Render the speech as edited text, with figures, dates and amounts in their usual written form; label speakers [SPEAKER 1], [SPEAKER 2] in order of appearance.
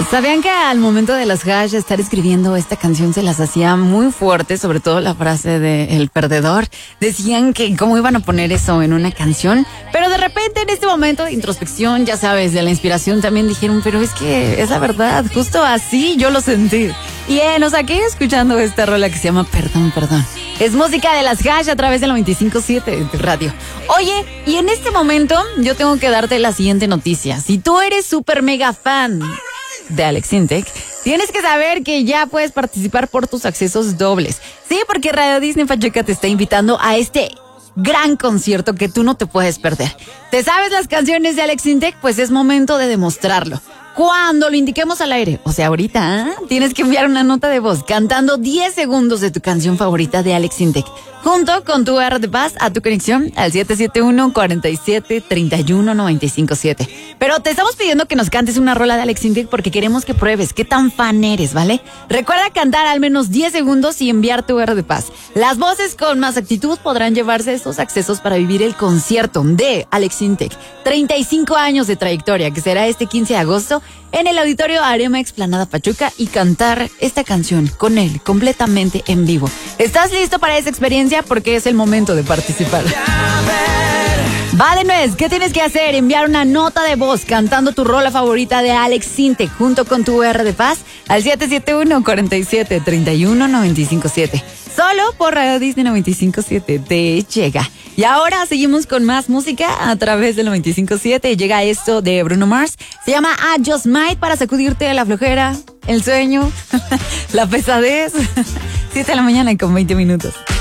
[SPEAKER 1] ¿Sabían que al momento de las Hash estar escribiendo esta canción se las hacía muy fuerte, sobre todo la frase de El Perdedor? Decían que cómo iban a poner eso en una canción, pero de repente en este momento de introspección, ya sabes, de la inspiración también dijeron, pero es que es la verdad, justo así yo lo sentí. Y nos aquí escuchando esta rola que se llama Perdón, Perdón. Es música de las Hash a través del 95.7 de tu radio. Oye, y en este momento yo tengo que darte la siguiente noticia. Si tú eres súper mega fan de Alex Intec, tienes que saber que ya puedes participar por tus accesos dobles. Sí, porque Radio Disney Pachuca te está invitando a este gran concierto que tú no te puedes perder. ¿Te sabes las canciones de Alex Intec? Pues es momento de demostrarlo. Cuando lo indiquemos al aire, o sea, ahorita, tienes que enviar una nota de voz cantando 10 segundos de tu canción favorita de Alex Intec, junto con tu R de paz a tu conexión al 771-47-31-957. Pero te estamos pidiendo que nos cantes una rola de Alex Intec porque queremos que pruebes qué tan fan eres, ¿vale? Recuerda cantar al menos 10 segundos y enviar tu R de paz. Las voces con más actitud podrán llevarse estos accesos para vivir el concierto de Alex Intec. 35 años de trayectoria, que será este 15 de agosto en el Auditorio Arema Explanada Pachuca, y cantar esta canción con él completamente en vivo. ¿Estás listo para esa experiencia? Porque es el momento de participar. Va de nuez, ¿qué tienes que hacer? Enviar una nota de voz cantando tu rola favorita de Alex Intec junto con tu R de paz al 771-47-31-957. Solo por Radio Disney 95.7 te llega. Y ahora seguimos con más música a través del 95.7. Llega esto de Bruno Mars. Se llama I Just Might, para sacudirte la flojera, el sueño, la pesadez. 7 de la mañana con 20 minutos.